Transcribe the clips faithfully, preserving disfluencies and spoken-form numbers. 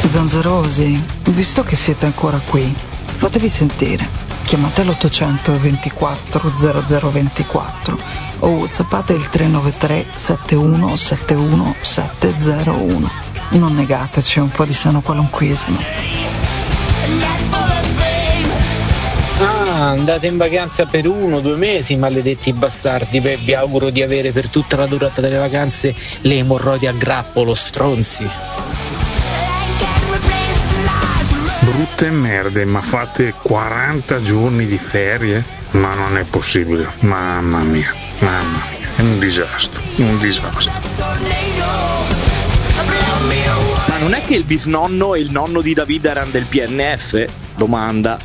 Zanzerosi, visto che siete ancora qui, fatevi sentire. Chiamate l'ottocento ventiquattro zero zero ventiquattro o whatsappate il tre nove tre sette uno sette uno sette zero uno. Non negateci un po' di sano qualunquismo. Ah, andate in vacanza per uno o due mesi, maledetti bastardi. Beh, vi auguro di avere per tutta la durata delle vacanze le emorroidi a grappolo, stronzi. Brutte merde, ma fate quaranta giorni di ferie? Ma non è possibile, mamma mia, mamma mia, è un disastro, un disastro. Ma non è che il bisnonno e il nonno di David erano del P N F? Domanda.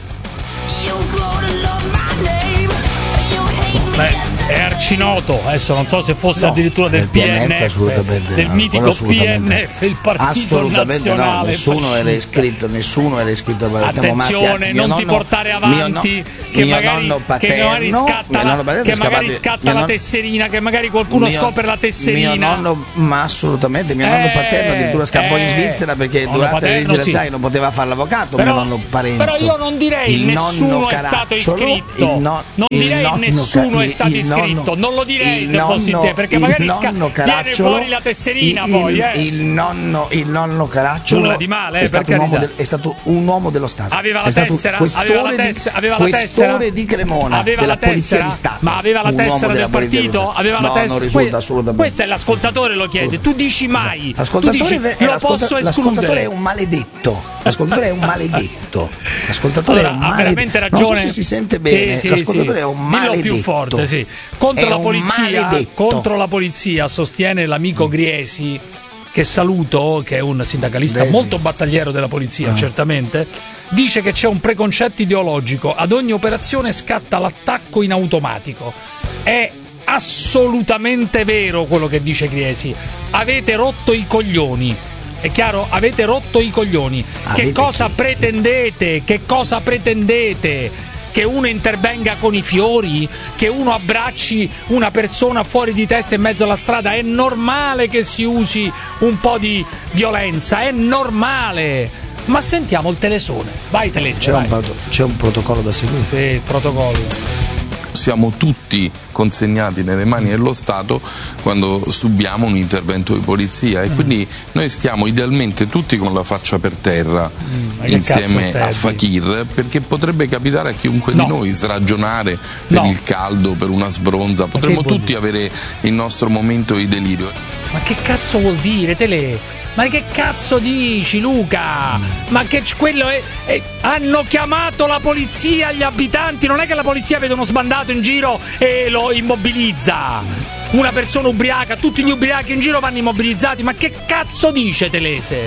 Beh, è arcinoto, adesso non so se fosse No, addirittura del P N F, P N F, assolutamente del no, mitico assolutamente. P N F, il partito assolutamente nazionale no, nessuno fascista. era iscritto, nessuno era iscritto per Attenzione, non ti portare avanti, che magari, che magari scatta, la, che magari scatta la tesserina, che magari qualcuno mio, scopre la tesserina. Mio nonno, ma assolutamente, mio eh, nonno paterno addirittura scappò eh, in Svizzera perché durante paterno, le leggi razziali sì. non poteva fare l'avvocato, Però, mio nonno Parenzo. però io non direi il nessuno è stato iscritto, no, non direi nessuno è stato iscritto, non lo direi se fossi te, perché magari sca- viene fuori la tesserina il, poi eh. il nonno il nonno Caracciolo nulla di male, eh, è, stato per un uomo carità. del, è stato un uomo dello Stato, aveva la è stato tessera, questore aveva la di- tessera, aveva la tessera questore di Cremona, aveva della la tessera, Polizia di Stato, ma aveva la un uomo tessera della del Polizia di partito, Stato. aveva no, la tessera. non risulta Que- assolutamente. questo è l'ascoltatore lo chiede, tu dici mai, L'ascoltatore, tu dici, è lo l'ascolta- posso l'ascoltatore è escludere. un maledetto. L'ascoltatore è un maledetto. L'ascoltatore Allora, è un ha maledetto. veramente Non ragione. so se si sente bene. Sì, sì, l'ascoltatore sì. è un Dillo maledetto. più forte, sì. Contro È la un polizia, maledetto. contro la polizia sostiene l'amico Griesi, che saluto, che è un sindacalista Beh, sì. molto battagliero della polizia, Ah. certamente. Dice che c'è un preconcetto ideologico, ad ogni operazione scatta l'attacco in automatico. È assolutamente vero quello che dice Griesi. Avete rotto i coglioni. È chiaro? Avete rotto i coglioni. Avete che cosa chi? pretendete? Che cosa pretendete? Che uno intervenga con i fiori? Che uno abbracci una persona fuori di testa in mezzo alla strada? È normale che si usi un po' di violenza, è normale. Ma sentiamo il telesone. Vai telesone. C'è, vai. un, proto- c'è un protocollo da seguire. Sì, il protocollo. Siamo tutti consegnati nelle mani dello Stato quando subiamo un intervento di polizia e quindi noi stiamo idealmente tutti con la faccia per terra Mm, insieme cazzo a Fakir, perché potrebbe capitare a chiunque No. di noi stragionare per No. il caldo, per una sbronza, potremmo che vuol tutti avere il nostro momento di delirio. Ma che cazzo vuol dire, Tele? Ma che cazzo dici, Luca? Ma che c- quello è, è- hanno chiamato la polizia agli abitanti, non è che la polizia vede uno sbandato in giro e lo immobilizza. Una persona ubriaca, tutti gli ubriachi in giro vanno immobilizzati. Ma che cazzo dice Telese?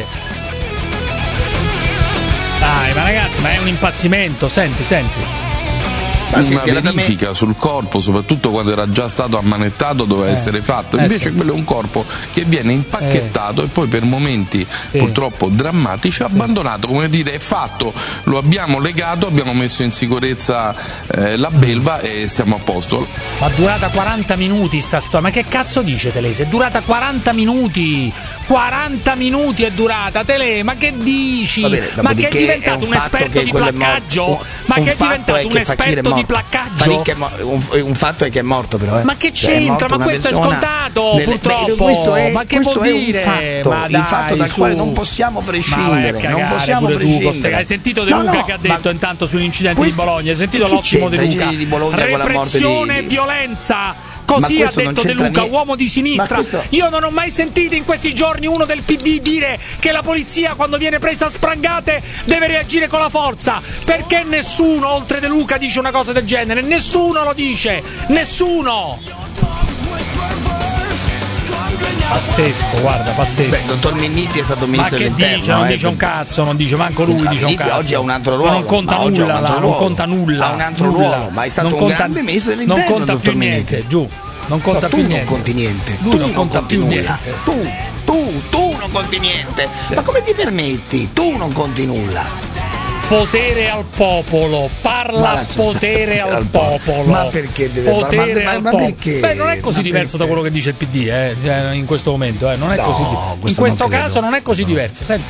Dai, ma ragazzi, ma è un impazzimento, senti, senti. Ma sì, Una che la da me- verifica sul corpo, soprattutto quando era già stato ammanettato, doveva Eh, essere fatto. eh Invece sì. quello è un corpo che viene impacchettato e poi per momenti Sì. purtroppo drammatici abbandonato, come dire è fatto, lo abbiamo legato, abbiamo messo in sicurezza eh, la belva e stiamo a posto. Ma è durata quaranta minuti sta storia. Ma che cazzo dice Telese? È durata quaranta minuti. quaranta minuti è durata, Tele. Ma che dici? Va bene, ma che è dopodiché diventato è un un, fatto esperto che di quello è placcaggio? morto. Ma Un che è fatto diventato è un che Fakir è esperto di morto. placcaggio? Fakir è mo- un, un fatto è che è morto però eh. Ma che Cioè, è c'entra? morto Ma una questo è persona scontato, nelle- purtroppo. Beh, questo è, Ma che questo vuol è un dire? fatto, Ma il dai, fatto dal su. quale non possiamo Ma vai a prescindere, cagare non possiamo pure tu, prescindere. Coste- hai sentito De No, Luca no, che ha ma- detto intanto sull'incidente questo- di Bologna? Hai sentito chi l'ottimo c'entra De gli Luca? incidenti di Bologna con la morte di- Repressione e di- violenza. Così Ma ha questo non detto De c'entra Luca, niente. uomo di sinistra. Ma questo- Io non ho mai sentito in questi giorni uno del P D dire che la polizia quando viene presa a sprangate deve reagire con la forza. Perché nessuno oltre De Luca dice una cosa del genere? Nessuno lo dice. Nessuno. Pazzesco, guarda, pazzesco. Beh, il dottor Minniti è stato Ma ministro che dell'interno. dice? Non eh, dice un cazzo, non dice manco lui, Ma dice un Minniti cazzo. oggi ha un altro Ma ruolo. non conta ma oggi ha un nulla, altro là, ruolo. non conta nulla. Ha un altro nulla. ruolo, ma è stato Non un conta- grande ministro Non dell'interno. conta il dottor più niente, Minniti. giù. Non conta No, più tu non niente. conti niente. Lui Tu non non conta conti più nulla. niente. Tu, tu, tu non conti niente. Ma come ti permetti? Tu non conti nulla. Potere al popolo, parla Ma c'è potere sta- al al po- popolo. ma perché deve potere ma- ma- al ma popolo? perché? Beh, non è così Ma diverso perché? da quello che dice il P D, eh, in questo momento, eh, non è No, così. di- questo In questo non credo. caso non è così diverso. Senti.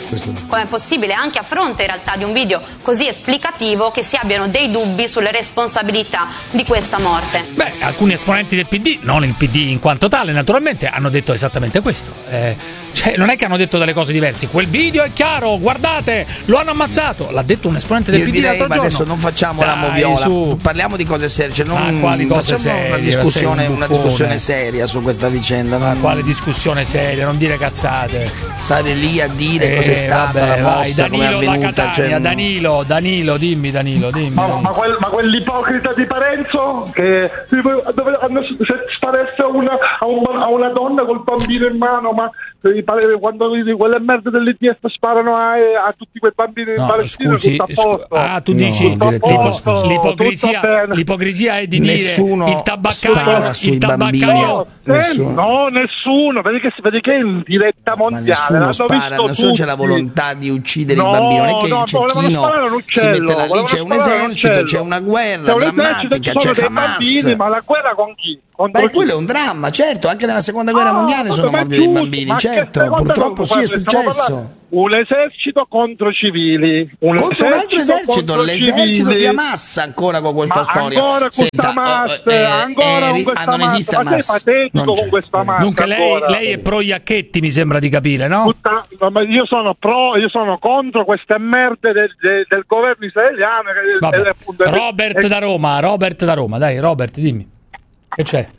Com'è possibile, anche a fronte in realtà di un video così esplicativo, che si abbiano dei dubbi sulle responsabilità di questa morte? Beh, alcuni esponenti del P D, non il P D in quanto tale, naturalmente, hanno detto esattamente questo. Eh, cioè, non è che hanno detto delle cose diverse. Quel video è chiaro, guardate, lo hanno ammazzato. L'ha detto un esponente del Io P D direi, l'altro ma giorno. adesso non facciamo Dai, la moviola, su. parliamo di cose serie, cioè non Ma quali cose facciamo serie? una discussione, Sei un una buffone. discussione seria su questa vicenda. Ma non... quale discussione seria? Non dire cazzate. Stare lì a dire Eh, cos'è stata vabbè, la vai, mossa, come è Danilo da avvenuta. Catania, Cioè... Danilo, Danilo, dimmi Danilo, dimmi. Ma, Danilo. ma, quel, ma quell'ipocrita di Parenzo che dove, hanno, se sparesse a una, a, un, a una donna col bambino in mano, ma quando quelle merde dell'I D F sparano a, a tutti quei bambini in No, Palestina, scusi, tutto a posto. scu- ah, tu No, dici direttivo, tipo, l'ipocrisia, l'ipocrisia è di Nessuno dire il tabaccaio, spara sui il tabaccaio. bambini. No, Nessuno. eh, no, nessuno, vedi che, vedi che è in diretta Ma mondiale. nessuno l'hanno spara, visto non solo c'è la tutti. volontà di uccidere No, i bambini, non è che no, il volevano cecchino sparare un si uccello, mette là lì, volevano c'è un sparare un esercito, uccello. c'è una guerra C'è un esercito, drammatica, ci sono c'è dei Hamas. bambini, ma la guerra con chi? Contro Beh, chi? quello è un dramma, certo, anche nella seconda guerra Ah, mondiale sono ma morti giusto, dei bambini, ma che certo, seconda purtroppo cosa? sì, è Stiamo successo. parlando- Un esercito contro civili, un Contro un altro esercito, contro l'esercito civili. di Hamas ancora con questa Ma storia. ancora con Senta, questa Hamas, oh, eh, ancora eh, con questa ah, non Hamas, esiste ma sei Hamas. patetico Non con c'è. questa Hamas. Dunque lei, ancora. lei è pro Iacchetti, mi sembra di capire, no? Tutta- no, ma io sono pro, io sono contro queste merde del, del, del governo israeliano. che- Vabbè. del- del- Robert eh, da Roma, Robert da Roma, dai, Robert, dimmi. Che c'è?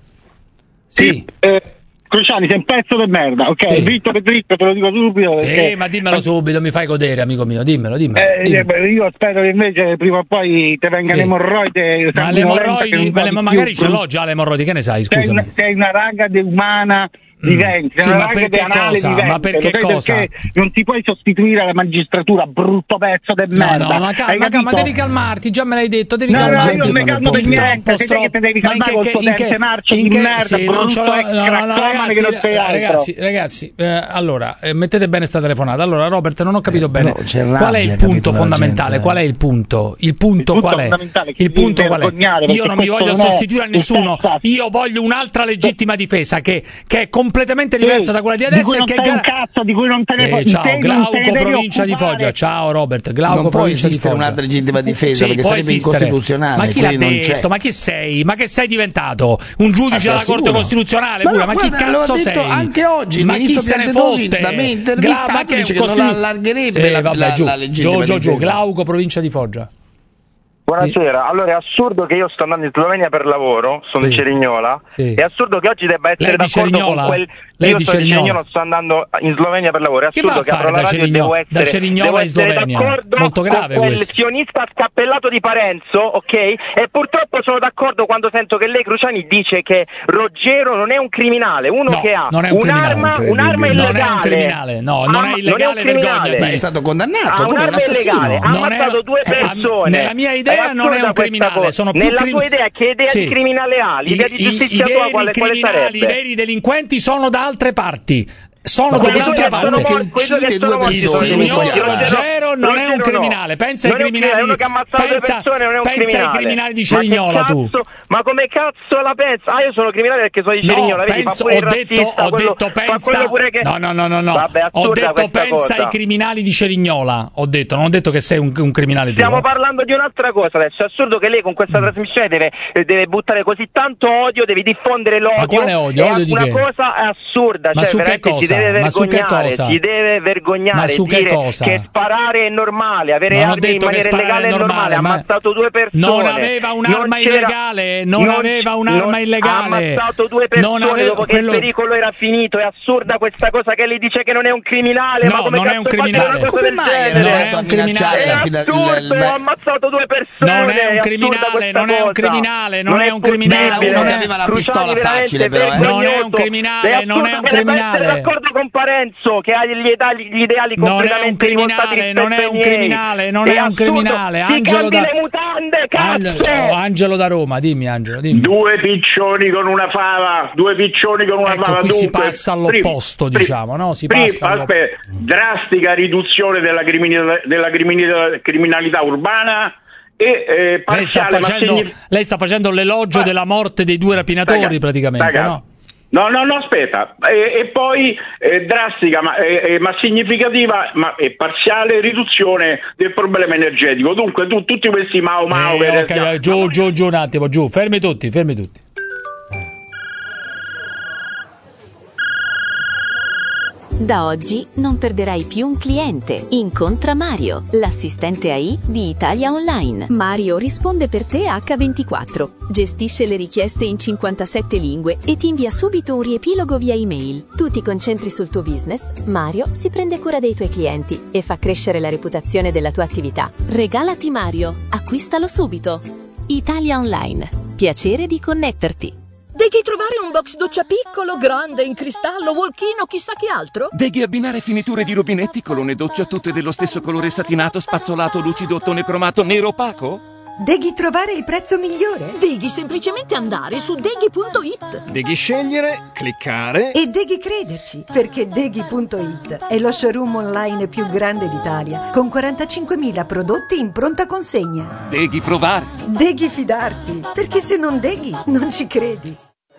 Sì. Eh, Cruciani, sei un pezzo di merda, ok? Sì. Dritto per dritto, te lo dico subito. Sì, perché- ma dimmelo subito, mi fai godere, amico mio, dimmelo, dimmelo. Eh, dimmelo. eh, io spero che invece prima o poi ti vengano Sì. emorroidi. Ma le emorroidi, ma le- ma magari ce l'ho già le emorroidi, che ne sai, Sei scusami. una, sei una raga di umana vivente, Sì, una ma raga perché di anale cosa? vivente. Ma perché Lo sai cosa? Perché non ti puoi sostituire alla magistratura, brutto pezzo di No, merda. no, ma Hai calma, calma, capito? devi calmarti, già me l'hai detto, devi No, no, calmarti. io non mi calmo per niente, sei te che ti devi Ma in calmare che- col tuo in che- dente marcio in di che- merda, sì, non ce brutto l'ho- e no, no, no, craccomane che non sei altro. ragazzi, ragazzi, eh, allora, eh, mettete bene sta telefonata. Allora, Robert, non ho capito Eh, bene. però c'è rabbia, Qual è il capito, punto dalla fondamentale? gente, eh. Qual è il punto? Il punto Il punto qual è? fondamentale è che Il devi punto qual è? vergognare, Io perché non mi questo voglio non è sostituire a il nessuno. passato. Io voglio un'altra legittima difesa che, che è completamente Sì, diversa da quella di di adesso cui e non che sai un gara- cazzo, di cui non te ne Eh, puoi- ciao, te non Glauco, te ne devi provincia di occupare. Foggia. Ciao Robert, Glauco, Non può provincia di esistere Foggia. un'altra legittima difesa Sì, perché può sarebbe esistere. incostituzionale. Ma chi l'ha quindi non c'è. detto? Ma chi sei? Ma che sei diventato? Un giudice Ah, della Corte sicuro. Costituzionale? Ma pure? no, Ma chi guarda, cazzo l'ho detto sei? anche oggi, il ma chi ministro se ne Piantedosi fotte? da me intervistato Gla- ma che è dice un che non costru- allargherebbe Sì, la- vabbè, la- giù. la legittima giù, giù, giù, difesa. Glauco, provincia di Foggia. Buonasera, allora è assurdo che io sto andando in Slovenia per lavoro, sono Sì. di Cerignola, Sì. è assurdo che oggi debba essere Lei di d'accordo Cerignola? con quel... Lei io di sono di Cerignola? Cerignola, sto andando in Slovenia per lavoro, è Che va assurdo a che apro fare la da radio e Cerignola- devo essere, da Cerignola devo in essere Slovenia? d'accordo Molto grave con quel questo. sionista scappellato di Parenzo, ok? E purtroppo sono d'accordo quando sento che lei, Cruciani, dice che Ruggero non è un criminale, uno No, che ha non è un un'arma, criminale. un'arma illegale. Non è un criminale, no, non Ah, è illegale, un criminale. vergognati. Beh, è stato condannato Ha come un un'arma assassino. illegale, ha Non è- ammazzato due eh, persone. nella mia idea È non è un assurda questa criminale, cosa. sono più Nella crim- tua idea, che idea Sì. di criminale ha? L'idea I- di i- giustizia i tua veri quale, quale criminali, i sarebbe? veri delinquenti sono da altre parti. Sono Ma da quelli un'altra che sono parte. morti- uccide quello che due sono morti Il persone, sono i signor Ruggero Ruggero non è un no. criminale. Pensa ai Non è un criminali. criminale, uno che ha ammazzato due pensa, persone non è un pensa ai criminale. criminali di Ma che Cerignola, tu. cazzo- Ma come cazzo la pensa? Ah, io sono criminale perché sono di No, Cerignola, vedi, penso, fa pure ho il detto, razzista, ho quello- detto fa pensa. quello pure che... No, no, no, no, no. Vabbè, ho assurda detto questa pensa cosa. ai criminali di Cerignola. Ho detto, non ho detto che sei un, un criminale tu. Stiamo eh. parlando di un'altra cosa adesso. È assurdo che lei con questa trasmissione deve, deve buttare così tanto odio, devi diffondere l'odio. Ma quale odio? È Odio di una che? cosa assurda. Ma cioè, su che veramente cosa? si deve Ma su che vergognare. cosa? Si deve vergognare. Ma su che dire cosa? che sparare è normale, avere Non ho armi in detto che maniera sparare illegale è è normale. Ha ma ammazzato due persone. non aveva un'arma Non c'era- illegale, non aveva un'arma non- illegale. Ha ammazzato due persone Non aveva- dopo che quello- il pericolo era finito. È assurda questa cosa che lei dice che non è un criminale. No, ma come non è cazzo un fate criminale. una cosa Come del mai è genere? Non è andato a un criminale. minacciare È la fida- assurdo, il- il- ho ammazzato due persone. Non è un assurda criminale, questa non è un cosa. criminale, non è un possibile. criminale. Uno che aveva la Cruciani, pistola veramente facile, però, eh. Non è un vergognoso. criminale, È non è un assurdo che debba criminale. essere d'accordo con Parenzo che ha gli ideali, gli ideali Non è un completamente rivoltati criminale, rispetto non è ai un miei. criminale, non È è un assurdo. criminale. Ti Angelo cambi da le mutande, Angelo, cazzo! Angelo da Roma, dimmi Angelo, dimmi. Due piccioni con una fava, due piccioni con una Ecco, fava. qui si Dunque, passa all'opposto, prima- diciamo, no? Si prima- passa all'op- aspetta, drastica riduzione della criminalità, della criminalità, criminalità urbana e eh, Lei sta, parziale, ma facendo, signi- lei sta facendo l'elogio Ma- della morte dei due rapinatori, Raga- praticamente, raga, no? No, no, no, aspetta, e, e poi eh, drastica ma, eh, ma significativa ma e parziale riduzione del problema energetico. Dunque tu, tutti questi Mao Mao eh, che okay, eh, giù, giù, giù un attimo, giù, fermi tutti, fermi tutti. Da oggi non perderai più un cliente. Incontra Mario, l'assistente A I di Italia Online. Mario risponde per te acca ventiquattro, gestisce le richieste in cinquantasette lingue e ti invia subito un riepilogo via email. Tu ti concentri sul tuo business, Mario si prende cura dei tuoi clienti e fa crescere la reputazione della tua attività. Regalati Mario, acquistalo subito. Italia Online, piacere di connetterti. Devi trovare un box doccia piccolo, grande, in cristallo, walk-in o chissà che altro? Devi abbinare finiture di rubinetti, colonne doccia tutte dello stesso colore satinato, spazzolato, lucido, ottone cromato, nero opaco? Devi trovare il prezzo migliore? Devi semplicemente andare su deghi punto it. Devi scegliere, cliccare e devi crederci, perché deghi punto it è lo showroom online più grande d'Italia, con quarantacinquemila prodotti in pronta consegna. Devi provare. Devi fidarti, perché se non deghi non ci credi.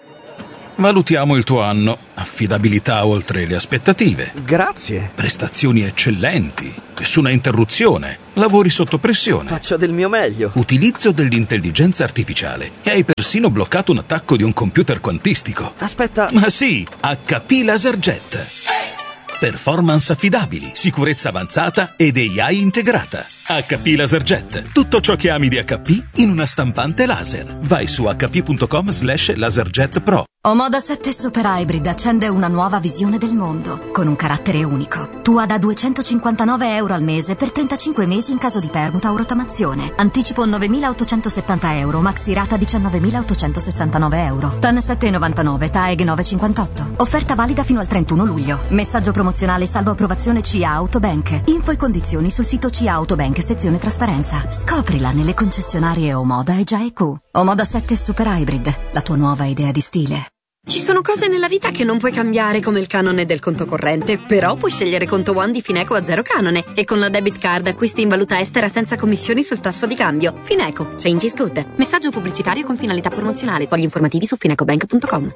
Valutiamo il tuo anno. Affidabilità oltre le aspettative. Grazie. Prestazioni eccellenti. Nessuna interruzione. Lavori sotto pressione. Faccio del mio meglio. Utilizzo dell'intelligenza artificiale. E hai persino bloccato un attacco di un computer quantistico. Aspetta. Ma sì, acca pi LaserJet. Performance affidabili, sicurezza avanzata ed A I integrata. acca pi LaserJet. Tutto ciò che ami di acca pi in una stampante laser. Vai su acca pi punto com slash laserjet pro. Omoda sette Super Hybrid accende una nuova visione del mondo, con un carattere unico. Tua da duecentocinquantanove euro al mese per trentacinque mesi in caso di permuta o rottamazione. Anticipo novemilaottocentosettanta euro, maxi rata diciannovemilaottocentosessantanove euro. T A N sette virgola novantanove, T A E G nove virgola cinquantotto. Offerta valida fino al trentuno luglio. Messaggio promozionale salvo approvazione C A Autobank. Info e condizioni sul sito C A Autobank, sezione trasparenza. Scoprila nelle concessionarie Omoda e Gia e Q. Omoda sette Super Hybrid, la tua nuova idea di stile. Ci sono cose nella vita che non puoi cambiare, come il canone del conto corrente, però puoi scegliere conto One di Fineco a zero canone e con la debit card acquisti in valuta estera senza commissioni sul tasso di cambio. Fineco, change is good. Messaggio pubblicitario con finalità promozionale. Fogli informativi su finecobank punto com.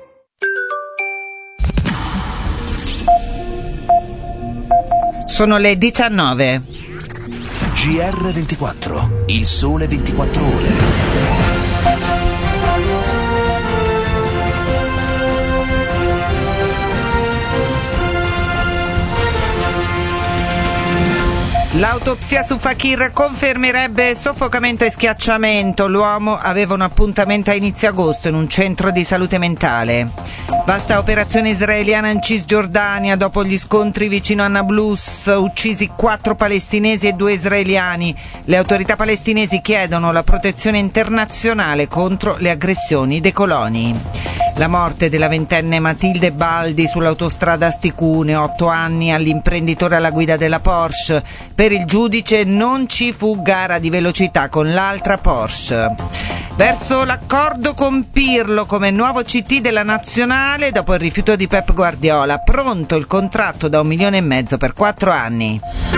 Sono le diciannove. G R ventiquattro, il sole ventiquattro ore. L'autopsia su Fakir confermerebbe soffocamento e schiacciamento. L'uomo aveva un appuntamento a inizio agosto in un centro di salute mentale. Vasta operazione israeliana in Cisgiordania dopo gli scontri vicino a Nablus. Uccisi quattro palestinesi e due israeliani. Le autorità palestinesi chiedono la protezione internazionale contro le aggressioni dei coloni. La morte della ventenne Matilde Baldi sull'autostrada Asti-Cuneo, otto anni all'imprenditore alla guida della Porsche. Per il giudice non ci fu gara di velocità con l'altra Porsche. Verso l'accordo con Pirlo come nuovo C T della nazionale dopo il rifiuto di Pep Guardiola. Pronto il contratto da un milione e mezzo per quattro anni.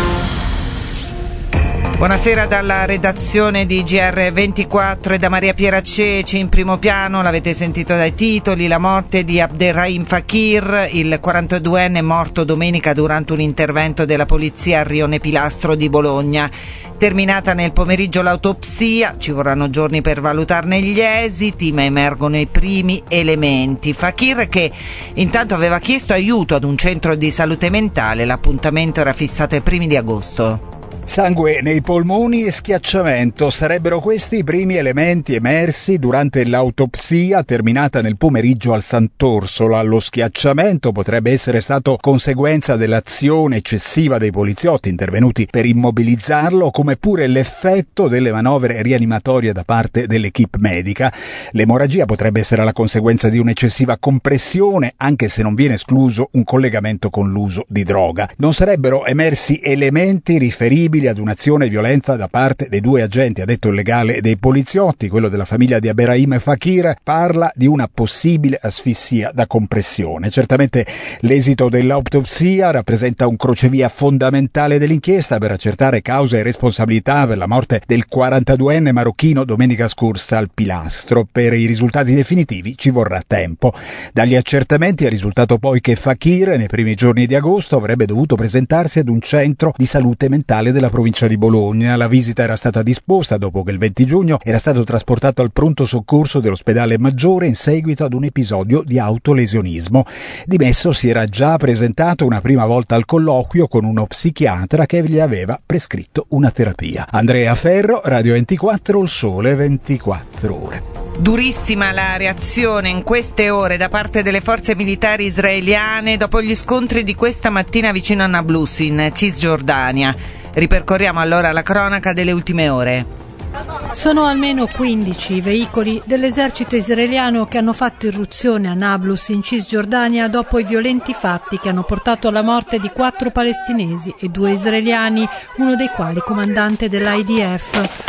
Buonasera dalla redazione di G R ventiquattro e da Maria Piera Ceci. In primo piano, l'avete sentito dai titoli, la morte di Abderrahim Fakir, il quarantaduenne morto domenica durante un intervento della polizia a Rione Pilastro di Bologna. Terminata nel pomeriggio l'autopsia, ci vorranno giorni per valutarne gli esiti, ma emergono i primi elementi. Fakir, che intanto aveva chiesto aiuto ad un centro di salute mentale, l'appuntamento era fissato ai primi di agosto. Sangue nei polmoni e schiacciamento sarebbero questi i primi elementi emersi durante l'autopsia terminata nel pomeriggio al Sant'Orsola. Lo schiacciamento potrebbe essere stato conseguenza dell'azione eccessiva dei poliziotti intervenuti per immobilizzarlo, come pure l'effetto delle manovre rianimatorie da parte dell'equipe medica. L'emorragia potrebbe essere la conseguenza di un'eccessiva compressione, anche se non viene escluso un collegamento con l'uso di droga. Non sarebbero emersi elementi riferibili sensibili ad un'azione violenta da parte dei due agenti, ha detto il legale dei poliziotti. Quello della famiglia di Abderrahim Fakir parla di una possibile asfissia da compressione. Certamente l'esito dell'autopsia rappresenta un crocevia fondamentale dell'inchiesta per accertare causa e responsabilità per la morte del quarantaduenne marocchino domenica scorsa al Pilastro. Per i risultati definitivi ci vorrà tempo. Dagli accertamenti è risultato poi che Fakir nei primi giorni di agosto avrebbe dovuto presentarsi ad un centro di salute mentale della provincia di Bologna. La visita era stata disposta dopo che il venti giugno era stato trasportato al pronto soccorso dell'ospedale Maggiore in seguito ad un episodio di autolesionismo. Dimesso si era già presentato una prima volta al colloquio con uno psichiatra che gli aveva prescritto una terapia. Andrea Ferro, Radio ventiquattro, Il Sole ventiquattro Ore. Durissima la reazione in queste ore da parte delle forze militari israeliane dopo gli scontri di questa mattina vicino a Nablus in Cisgiordania. Ripercorriamo allora la cronaca delle ultime ore. Sono almeno quindici i veicoli dell'esercito israeliano che hanno fatto irruzione a Nablus in Cisgiordania dopo i violenti fatti che hanno portato alla morte di quattro palestinesi e due israeliani, uno dei quali comandante dell'I D F.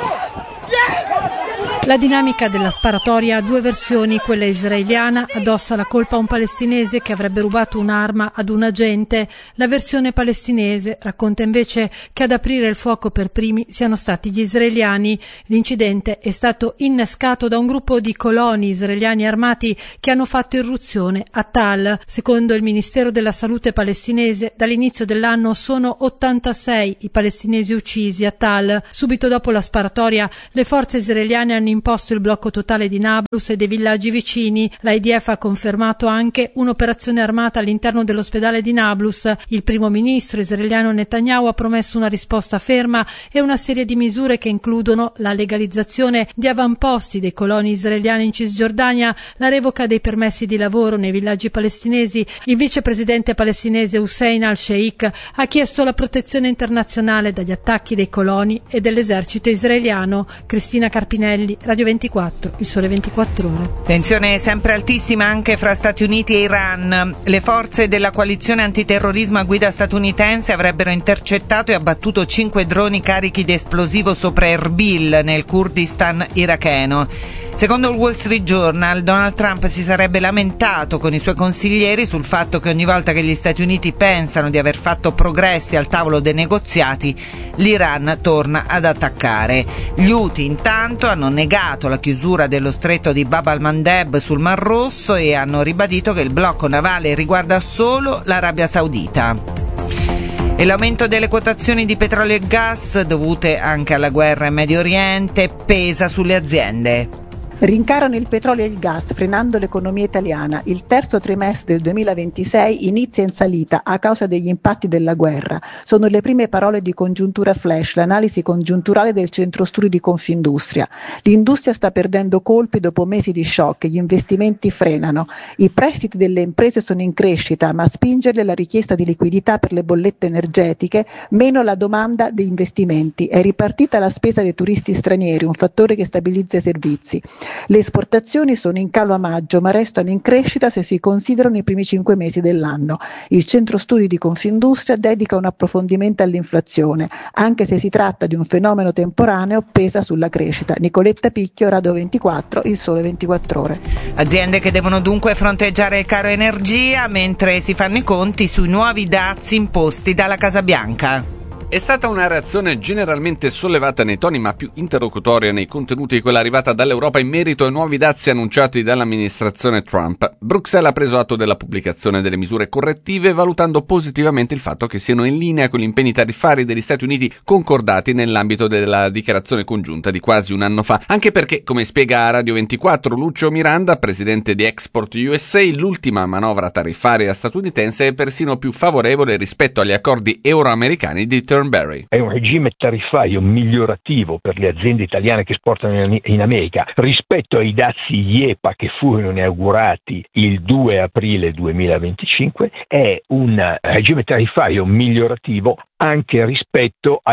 La dinamica della sparatoria ha due versioni. Quella israeliana addossa la colpa a un palestinese che avrebbe rubato un'arma ad un agente. La versione palestinese racconta invece che ad aprire il fuoco per primi siano stati gli israeliani. L'incidente è stato innescato da un gruppo di coloni israeliani armati che hanno fatto irruzione a Tal. Secondo il Ministero della Salute palestinese, dall'inizio dell'anno sono ottantasei i palestinesi uccisi a Tal. Subito dopo la sparatoria, le forze israeliane hanno imposto il blocco totale di Nablus e dei villaggi vicini. L'I D F ha confermato anche un'operazione armata all'interno dell'ospedale di Nablus. Il primo ministro israeliano Netanyahu ha promesso una risposta ferma e una serie di misure che includono la legalizzazione di avamposti dei coloni israeliani in Cisgiordania, la revoca dei permessi di lavoro nei villaggi palestinesi. Il vicepresidente palestinese Hussein al-Sheikh ha chiesto la protezione internazionale dagli attacchi dei coloni e dell'esercito israeliano. Cristina Carpinelli, Radio ventiquattro, Il Sole ventiquattro Ore. Tensione sempre altissima anche fra Stati Uniti e Iran. Le forze della coalizione antiterrorismo a guida statunitense avrebbero intercettato e abbattuto cinque droni carichi di esplosivo sopra Erbil, nel Kurdistan iracheno. Secondo il Wall Street Journal, Donald Trump si sarebbe lamentato con i suoi consiglieri sul fatto che ogni volta che gli Stati Uniti pensano di aver fatto progressi al tavolo dei negoziati, l'Iran torna ad attaccare. Gli Houthi intanto hanno negato la chiusura dello stretto di Bab al-Mandeb sul Mar Rosso e hanno ribadito che il blocco navale riguarda solo l'Arabia Saudita. E l'aumento delle quotazioni di petrolio e gas, dovute anche alla guerra in Medio Oriente, pesa sulle aziende. Rincarano il petrolio e il gas, frenando l'economia italiana. Il terzo trimestre del duemilaventisei inizia in salita a causa degli impatti della guerra. Sono le prime parole di Congiuntura Flash, l'analisi congiunturale del centro studi di Confindustria. L'industria sta perdendo colpi dopo mesi di shock, gli investimenti frenano. I prestiti delle imprese sono in crescita, ma a spingerle la richiesta di liquidità per le bollette energetiche, meno la domanda di investimenti. È ripartita la spesa dei turisti stranieri, un fattore che stabilizza i servizi. Le esportazioni sono in calo a maggio, ma restano in crescita se si considerano i primi cinque mesi dell'anno. Il centro studi di Confindustria dedica un approfondimento all'inflazione, anche se si tratta di un fenomeno temporaneo, pesa sulla crescita. Nicoletta Picchio, Radio ventiquattro, Il Sole ventiquattro Ore. Aziende che devono dunque fronteggiare il caro energia mentre si fanno i conti sui nuovi dazi imposti dalla Casa Bianca. È stata una reazione generalmente sollevata nei toni ma più interlocutoria nei contenuti quella arrivata dall'Europa in merito ai nuovi dazi annunciati dall'amministrazione Trump. Bruxelles ha preso atto della pubblicazione delle misure correttive, valutando positivamente il fatto che siano in linea con gli impegni tariffari degli Stati Uniti concordati nell'ambito della dichiarazione congiunta di quasi un anno fa. Anche perché, come spiega a Radio ventiquattro Lucio Miranda, presidente di Export U S A, l'ultima manovra tariffaria statunitense è persino più favorevole rispetto agli accordi euroamericani di Turnberry. È un regime tariffario migliorativo per le aziende italiane che esportano in America rispetto ai dazi I E P A che furono inaugurati il due aprile duemilaventicinque. È un regime tariffario migliorativo anche rispetto agli accordi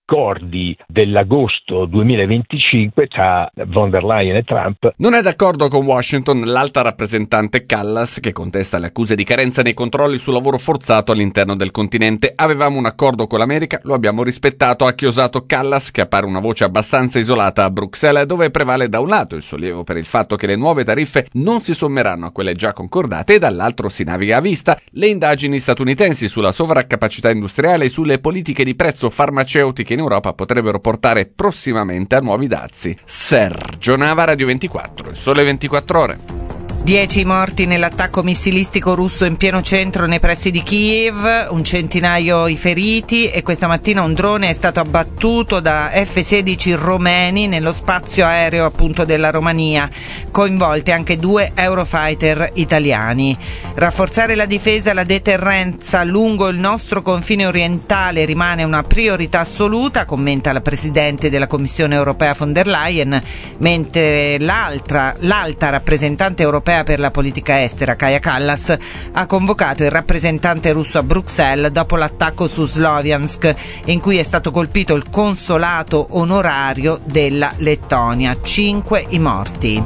accordi dell'agosto duemilaventicinque tra von der Leyen e Trump. Non è d'accordo con Washington l'alta rappresentante Callas, che contesta le accuse di carenza nei controlli sul lavoro forzato all'interno del continente. Avevamo un accordo con l'America, lo abbiamo rispettato, ha chiosato Callas, che appare una voce abbastanza isolata a Bruxelles, dove prevale da un lato il sollievo per il fatto che le nuove tariffe non si sommeranno a quelle già concordate e dall'altro si naviga a vista le indagini statunitensi sulla sovraccapacità industriale e sulle politiche di prezzo farmaceutiche in Europa potrebbero portare prossimamente a nuovi dazi. Sergio Nava, Radio ventiquattro, il Sole ventiquattro Ore. Dieci morti nell'attacco missilistico russo in pieno centro nei pressi di Kiev, un centinaio i feriti e questa mattina un drone è stato abbattuto da F sedici romeni nello spazio aereo appunto della Romania, coinvolti anche due Eurofighter italiani. Rafforzare la difesa e la deterrenza lungo il nostro confine orientale rimane una priorità assoluta, commenta la Presidente della Commissione europea von der Leyen, mentre l'altra, l'alta rappresentante europea per la politica estera Kaja Kallas ha convocato il rappresentante russo a Bruxelles dopo l'attacco su Sloviansk, in cui è stato colpito il consolato onorario della Lettonia. Cinque i morti.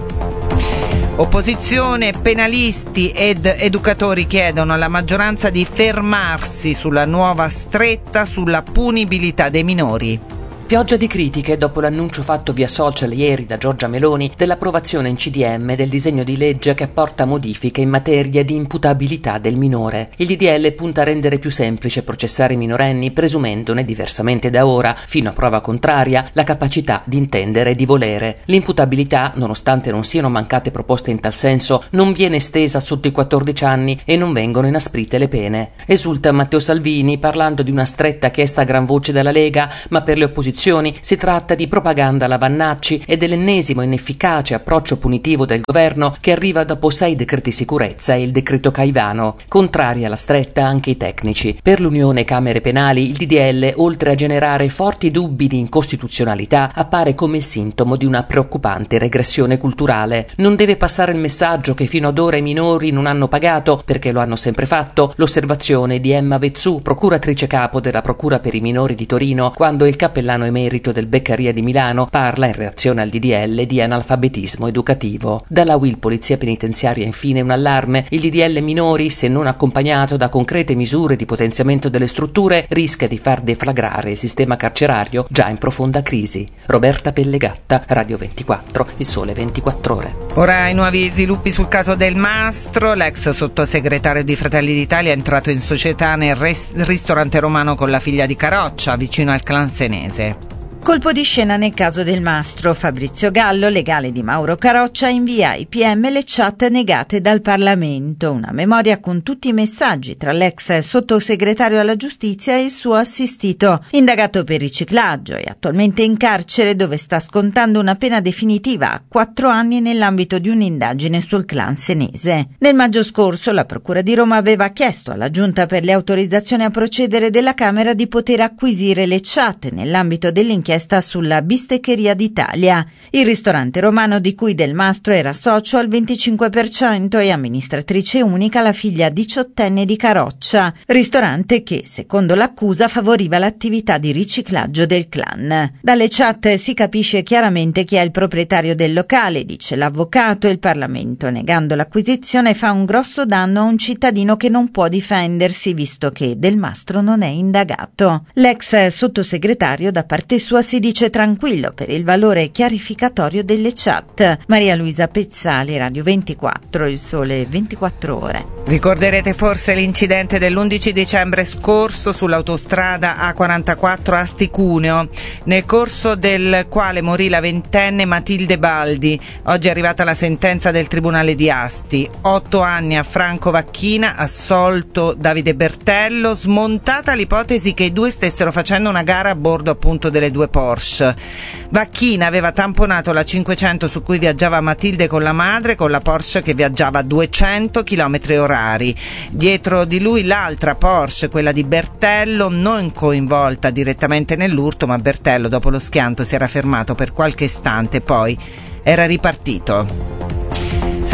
Opposizione, penalisti ed educatori chiedono alla maggioranza di fermarsi sulla nuova stretta sulla punibilità dei minori. Pioggia di critiche dopo l'annuncio fatto via social ieri da Giorgia Meloni dell'approvazione in C D M del disegno di legge che apporta modifiche in materia di imputabilità del minore. Il D D L punta a rendere più semplice processare i minorenni, presumendone, diversamente da ora, fino a prova contraria, la capacità di intendere e di volere. L'imputabilità, nonostante non siano mancate proposte in tal senso, non viene estesa sotto i quattordici anni e non vengono inasprite le pene. Esulta Matteo Salvini parlando di una stretta chiesta a gran voce dalla Lega, ma per le opposizioni si tratta di propaganda alla Vannacci e dell'ennesimo inefficace approccio punitivo del governo che arriva dopo sei decreti sicurezza e il decreto Caivano. Contrari alla stretta anche i tecnici. Per l'Unione Camere Penali il D D L, oltre a generare forti dubbi di incostituzionalità, appare come il sintomo di una preoccupante regressione culturale. Non deve passare il messaggio che fino ad ora i minori non hanno pagato, perché lo hanno sempre fatto, l'osservazione di Emma Vezzù, procuratrice capo della Procura per i minori di Torino, quando il cappellano emerito del Beccaria di Milano parla, in reazione al D D L, di analfabetismo educativo. Dalla U I L Polizia Penitenziaria infine un allarme: il D D L minori, se non accompagnato da concrete misure di potenziamento delle strutture, rischia di far deflagrare il sistema carcerario già in profonda crisi. Roberta Pellegatta, Radio ventiquattro, il Sole ventiquattro Ore. Ora i nuovi sviluppi sul caso Del Mastro. L'ex sottosegretario di Fratelli d'Italia è entrato in società nel res- ristorante romano con la figlia di Caroccia, vicino al clan senese. Colpo di scena nel caso Del Mastro. Fabrizio Gallo, legale di Mauro Caroccia, invia ai P M le chat negate dal Parlamento, una memoria con tutti i messaggi tra l'ex sottosegretario alla giustizia e il suo assistito, indagato per riciclaggio e attualmente in carcere, dove sta scontando una pena definitiva a quattro anni nell'ambito di un'indagine sul clan senese. Nel maggio scorso la Procura di Roma aveva chiesto alla Giunta per le autorizzazioni a procedere della Camera di poter acquisire le chat nell'ambito dell'inchiesta sulla Bisteccheria d'Italia, il ristorante romano di cui Del Mastro era socio al venticinque per cento e amministratrice unica la figlia diciottenne di Caroccia, ristorante che, secondo l'accusa, favoriva l'attività di riciclaggio del clan. Dalle chat si capisce chiaramente chi è il proprietario del locale, dice l'avvocato, e il Parlamento, negando l'acquisizione, fa un grosso danno a un cittadino che non può difendersi, visto che Del Mastro non è indagato. L'ex sottosegretario da parte sua si dice tranquillo per il valore chiarificatorio delle chat. Maria Luisa Pezzali, Radio ventiquattro, il Sole ventiquattro Ore. Ricorderete forse l'incidente dell'undici dicembre scorso sull'autostrada A quarantaquattro Asti-Cuneo, nel corso del quale morì la ventenne Matilde Baldi. Oggi è arrivata la sentenza del Tribunale di Asti. Otto anni a Franco Vacchina, assolto Davide Bertello, smontata l'ipotesi che i due stessero facendo una gara a bordo appunto delle due Porsche. Vacchina aveva tamponato la cinquecento su cui viaggiava Matilde con la madre con la Porsche che viaggiava a duecento chilometri orari. Dietro di lui l'altra Porsche, quella di Bertello, non coinvolta direttamente nell'urto, ma Bertello dopo lo schianto si era fermato per qualche istante, poi era ripartito.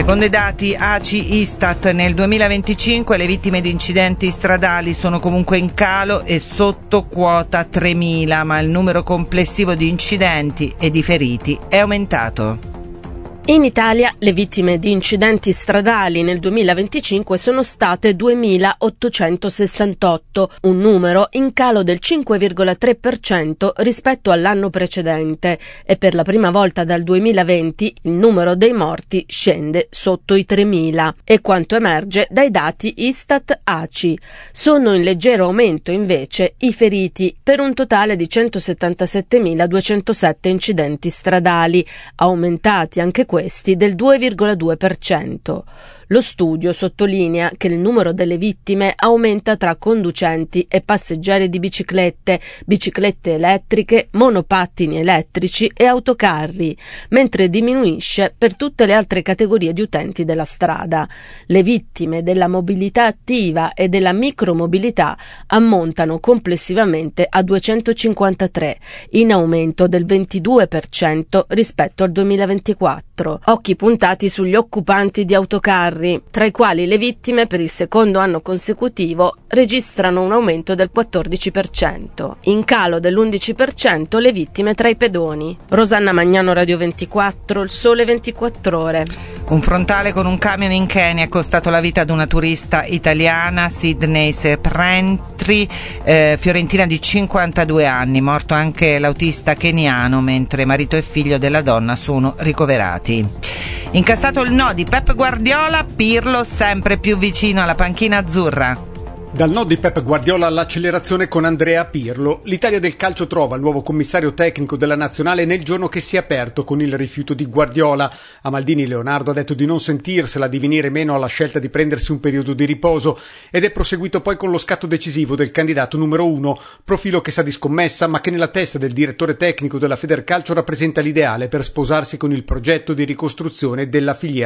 Secondo i dati A C I Istat nel duemilaventicinque le vittime di incidenti stradali sono comunque in calo e sotto quota tremila, ma il numero complessivo di incidenti e di feriti è aumentato. In Italia le vittime di incidenti stradali nel duemilaventicinque sono state duemilaottocentosessantotto, un numero in calo del cinque virgola tre per cento rispetto all'anno precedente, e per la prima volta dal duemilaventi il numero dei morti scende sotto i tremila. E quanto emerge dai dati Istat A C I. Sono in leggero aumento invece i feriti, per un totale di centosettantasettemiladuecentosette incidenti stradali, aumentati anche questi del due virgola due per cento. Lo studio sottolinea che il numero delle vittime aumenta tra conducenti e passeggeri di biciclette, biciclette elettriche, monopattini elettrici e autocarri, mentre diminuisce per tutte le altre categorie di utenti della strada. Le vittime della mobilità attiva e della micromobilità ammontano complessivamente a duecentocinquantatré, in aumento del ventidue per cento rispetto al duemilaventiquattro. Occhi puntati sugli occupanti di autocarri, tra i quali le vittime per il secondo anno consecutivo registrano un aumento del quattordici per cento. In calo dell'undici per cento le vittime tra i pedoni. Rosanna Magnano, Radio ventiquattro, Il Sole ventiquattro Ore. Un frontale con un camion in Kenya ha costato la vita ad una turista italiana, Sydney Seprentri, eh, fiorentina di cinquantadue anni. Morto anche l'autista keniano, mentre marito e figlio della donna sono ricoverati. Incassato il no di Pep Guardiola, Pirlo sempre più vicino alla panchina azzurra. Dal no di Pep Guardiola all'accelerazione con Andrea Pirlo, l'Italia del calcio trova il nuovo commissario tecnico della nazionale nel giorno che si è aperto con il rifiuto di Guardiola. A Maldini Leonardo ha detto di non sentirsela di venire meno alla scelta di prendersi un periodo di riposo, ed è proseguito poi con lo scatto decisivo del candidato numero uno, profilo che sa di scommessa ma che nella testa del direttore tecnico della Federcalcio rappresenta l'ideale per sposarsi con il progetto di ricostruzione della filiera